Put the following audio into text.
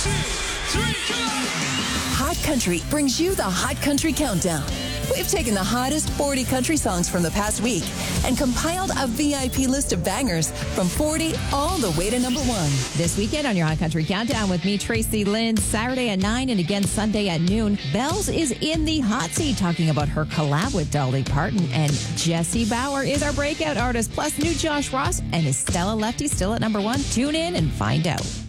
Hot Country brings you the Hot Country Countdown. We've taken the hottest 40 country songs from the past week and compiled a VIP list of bangers from 40 all the way to number 1. This weekend on your Hot Country Countdown with me, Tracy Lynn, Saturday at 9 and again Sunday at noon. Bells is in the hot seat talking about her collab with Dolly Parton, and Jessie Bauer is our breakout artist. Plus, new Josh Ross and is Stella Lefty still at number 1? Tune in and find out.